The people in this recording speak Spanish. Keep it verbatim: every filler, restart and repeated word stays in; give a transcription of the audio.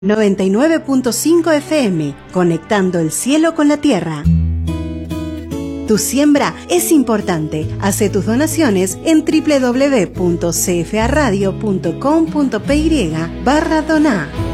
noventa y nueve punto cinco F M, conectando el cielo con la tierra. Tu siembra es importante. Hace tus donaciones en w w w punto c f a radio punto com punto p y barra donar.